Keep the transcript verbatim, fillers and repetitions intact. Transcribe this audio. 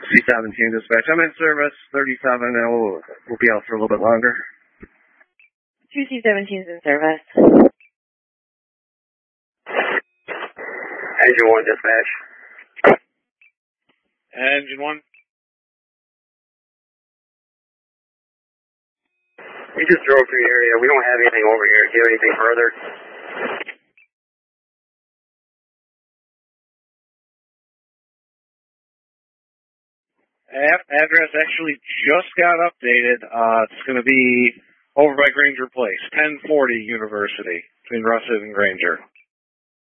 C seventeen dispatch. I'm in service, thirty-seven, and we'll, we'll be out for a little bit longer. two C seventeen is in service. Engine one dispatch. Engine one. We just drove through the area. We don't have anything over here. Do you have anything further? Address actually just got updated. Uh, it's going to be over by Granger Place, ten forty University, between Russet and Granger.